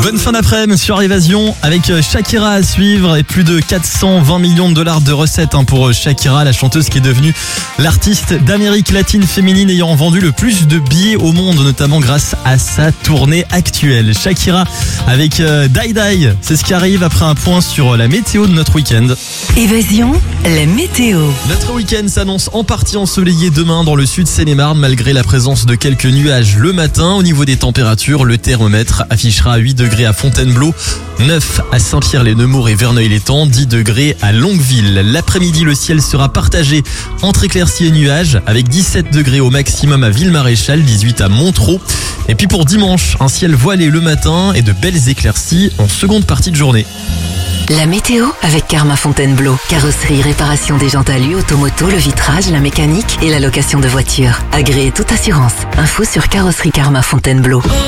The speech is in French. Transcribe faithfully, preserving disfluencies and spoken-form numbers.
Bonne fin d'après-midi sur Évasion avec Shakira à suivre et plus de quatre cent vingt millions de dollars de recettes pour Shakira, la chanteuse qui est devenue l'artiste d'Amérique latine féminine ayant vendu le plus de billets au monde, notamment grâce à sa tournée actuelle. Shakira avec euh, Die Die, c'est ce qui arrive après un point sur la météo de notre week-end. Évasion, la météo. Notre week-end s'annonce en partie ensoleillé demain dans le sud Seine-et-Marne malgré la présence de quelques nuages le matin. Au niveau des températures, le thermomètre affichera huit degrés à Fontainebleau, neuf à Saint-Pierre-les-Nemours et Verneuil-l'Étang, dix degrés à Longueville. L'après-midi, le ciel sera partagé entre éclaircies et nuages avec dix-sept degrés au maximum à Ville-Maréchal, dix-huit à Montereau. Et puis pour dimanche, un ciel voilé le matin et de belles éclaircies en seconde partie de journée. La météo avec Karma Fontainebleau. Carrosserie, réparation des jantes alu, automoto, le vitrage, la mécanique et la location de voitures. Agréez toute assurance. Info sur carrosserie Karma Fontainebleau.